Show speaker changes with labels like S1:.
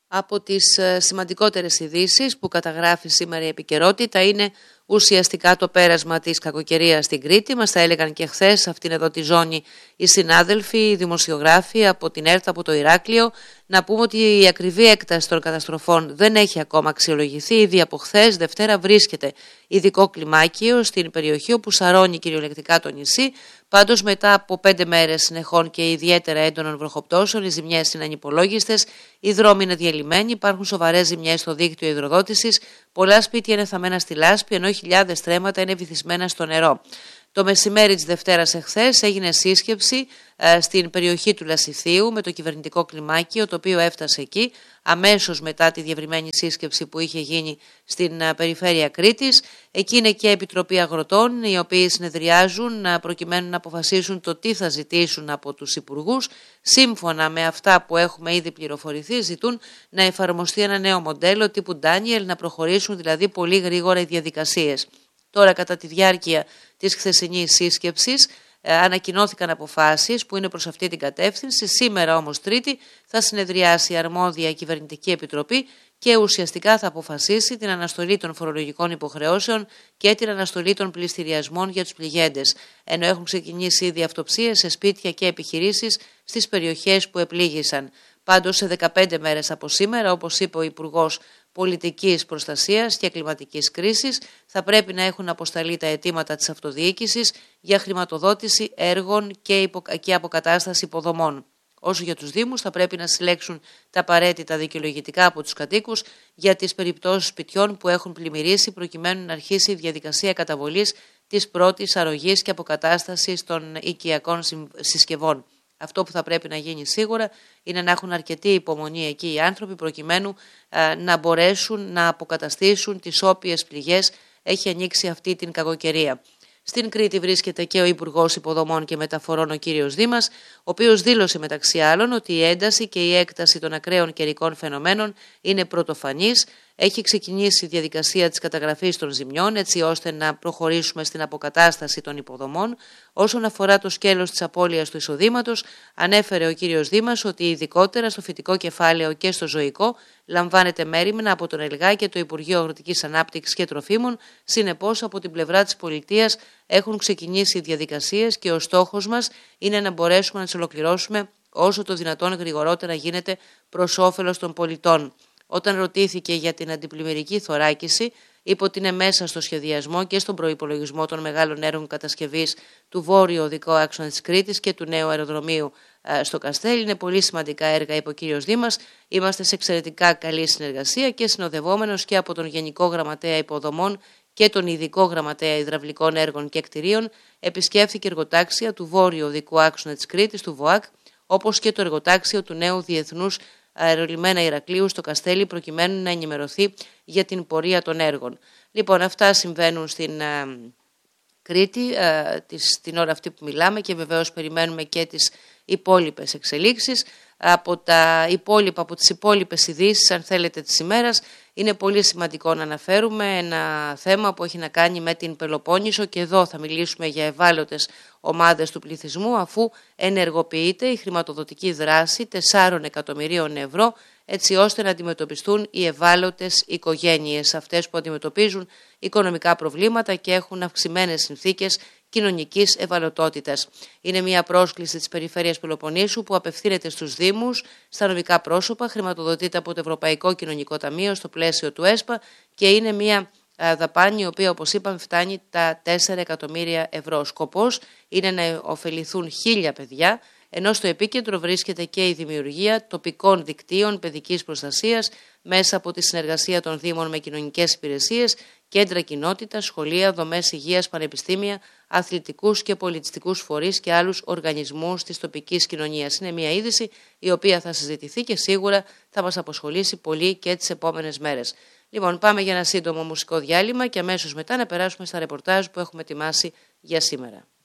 S1: Από τις σημαντικότερες ειδήσεις που καταγράφει σήμερα η επικαιρότητα είναι ουσιαστικά το πέρασμα της κακοκαιρίας στην Κρήτη. Μας τα έλεγαν και χθες αυτήν εδώ τη ζώνη οι συνάδελφοι, οι δημοσιογράφοι από την ΕΡΤ, από το Ηράκλειο. Να πούμε ότι η ακριβή έκταση των καταστροφών δεν έχει ακόμα αξιολογηθεί. Ήδη από χθες, Δευτέρα, βρίσκεται ειδικό κλιμάκιο στην περιοχή όπου σαρώνει κυριολεκτικά το νησί. Πάντως, μετά από 5 μέρες συνεχών και ιδιαίτερα έντονων βροχοπτώσεων, οι ζημιές είναι ανυπολόγιστες, οι δρόμοι είναι διαλυμένοι, υπάρχουν σοβαρές ζημιές στο δίκτυο υδροδότησης, πολλά σπίτια είναι θαμμένα στη λάσπη, ενώ χιλιάδες στρέμματα είναι βυθισμένα στο νερό. Το μεσημέρι της Δευτέρας εχθές έγινε σύσκεψη στην περιοχή του Λασιθίου με το κυβερνητικό κλιμάκιο, το οποίο έφτασε εκεί αμέσως μετά τη διευρυμένη σύσκεψη που είχε γίνει στην περιφέρεια Κρήτης. Εκεί είναι και Επιτροπή Αγροτών, οι οποίοι συνεδριάζουν προκειμένου να αποφασίσουν το τι θα ζητήσουν από τους υπουργούς. Σύμφωνα με αυτά που έχουμε ήδη πληροφορηθεί, ζητούν να εφαρμοστεί ένα νέο μοντέλο τύπου Ντάνιελ, να προχωρήσουν δηλαδή πολύ γρήγορα οι διαδικασίες. Τώρα, κατά τη διάρκεια της χθεσινής σύσκεψης, ανακοινώθηκαν αποφάσεις που είναι προς αυτή την κατεύθυνση. Σήμερα όμως Τρίτη θα συνεδριάσει η αρμόδια κυβερνητική επιτροπή και ουσιαστικά θα αποφασίσει την αναστολή των φορολογικών υποχρεώσεων και την αναστολή των πληστηριασμών για τους πληγέντες, ενώ έχουν ξεκινήσει ήδη αυτοψίες σε σπίτια και επιχειρήσεις στις περιοχές που επλήγησαν. Πάντως, σε 15 μέρες από σήμερα, όπως είπε ο Υπουργός Πολιτικής Προστασίας και Κλιματικής Κρίσης, θα πρέπει να έχουν αποσταλεί τα αιτήματα της αυτοδιοίκησης για χρηματοδότηση έργων και αποκατάσταση υποδομών. Όσο για τους Δήμους, θα πρέπει να συλλέξουν τα απαραίτητα δικαιολογητικά από τους κατοίκους για τις περιπτώσεις σπιτιών που έχουν πλημμυρίσει, προκειμένου να αρχίσει η διαδικασία καταβολής της πρώτης αρρωγής και αποκατάστασης των οικιακών συσκευών. Αυτό που θα πρέπει να γίνει σίγουρα είναι να έχουν αρκετή υπομονή εκεί οι άνθρωποι, προκειμένου να μπορέσουν να αποκαταστήσουν τις όποιες πληγές έχει ανοίξει αυτή την κακοκαιρία. Στην Κρήτη βρίσκεται και ο Υπουργός Υποδομών και Μεταφορών, ο κύριος Δήμας, ο οποίος δήλωσε μεταξύ άλλων ότι η ένταση και η έκταση των ακραίων καιρικών φαινομένων είναι πρωτοφανής. Έχει ξεκινήσει η διαδικασία της καταγραφής των ζημιών, έτσι ώστε να προχωρήσουμε στην αποκατάσταση των υποδομών. Όσον αφορά το σκέλος της απώλειας του εισοδήματος, ανέφερε ο κύριος Δήμας ότι ειδικότερα στο φυτικό κεφάλαιο και στο ζωικό λαμβάνεται μέριμνα από τον ΕΛΓΑ και το Υπουργείο Αγροτικής Ανάπτυξης και Τροφίμων. Συνεπώς, από την πλευρά της πολιτείας έχουν ξεκινήσει οι διαδικασίες και ο στόχος μας είναι να μπορέσουμε να τις ολοκληρώσουμε όσο το δυνατόν γρηγορότερα γίνεται προς όφελος των πολιτών. Όταν ρωτήθηκε για την αντιπλημμυρική θωράκιση, είπε ότι είναι μέσα στο σχεδιασμό και στον προϋπολογισμό των μεγάλων έργων κατασκευής του βόρειου οδικού άξονα της Κρήτης και του νέου αεροδρομίου στο Καστέλι. Είναι πολύ σημαντικά έργα, είπε ο κύριος Δήμας. Είμαστε σε εξαιρετικά καλή συνεργασία και συνοδευόμενος και από τον Γενικό Γραμματέα Υποδομών και τον Ειδικό Γραμματέα Υδραυλικών Έργων και Κτηρίων, επισκέφθηκε εργοτάξια του βόρειου οδικού άξονα της Κρήτης, του ΒΟΑΚ, όπως και το εργοτάξιο του νέου Διεθνούς Αερολιμένα Ηρακλείου στο Καστέλι, προκειμένου να ενημερωθεί για την πορεία των έργων. Λοιπόν, αυτά συμβαίνουν στην Κρήτη την ώρα αυτή που μιλάμε και βεβαίως περιμένουμε και τις υπόλοιπες εξελίξεις. Από τις υπόλοιπες ειδήσεις, αν θέλετε, της ημέρας, είναι πολύ σημαντικό να αναφέρουμε ένα θέμα που έχει να κάνει με την Πελοπόννησο και εδώ θα μιλήσουμε για ευάλωτες ομάδες του πληθυσμού, αφού ενεργοποιείται η χρηματοδοτική δράση 4 εκατομμυρίων ευρώ, έτσι ώστε να αντιμετωπιστούν οι ευάλωτες οικογένειες, αυτές που αντιμετωπίζουν οικονομικά προβλήματα και έχουν αυξημένες συνθήκες κοινωνικής ευαλωτότητας. Είναι μια πρόσκληση της Περιφέρειας Πελοποννήσου που απευθύνεται στους Δήμους, στα νομικά πρόσωπα, χρηματοδοτείται από το Ευρωπαϊκό Κοινωνικό Ταμείο στο πλαίσιο του ΕΣΠΑ και είναι μια δαπάνη η οποία, όπως είπαμε, φτάνει τα 4 εκατομμύρια ευρώ. Σκοπός είναι να ωφεληθούν 1.000 παιδιά, ενώ στο επίκεντρο βρίσκεται και η δημιουργία τοπικών δικτύων παιδικής προστασίας μέσα από τη συνεργασία των Δήμων με κοινωνικές υπηρεσίες, κέντρα κοινότητας, σχολεία, δομές υγείας, πανεπιστήμια, αθλητικούς και πολιτιστικούς φορείς και άλλους οργανισμούς της τοπικής κοινωνίας. Είναι μια είδηση η οποία θα συζητηθεί και σίγουρα θα μας απασχολήσει πολύ και τις επόμενες μέρες. Λοιπόν, πάμε για ένα σύντομο μουσικό διάλειμμα και αμέσως μετά να περάσουμε στα ρεπορτάζ που έχουμε ετοιμάσει για σήμερα.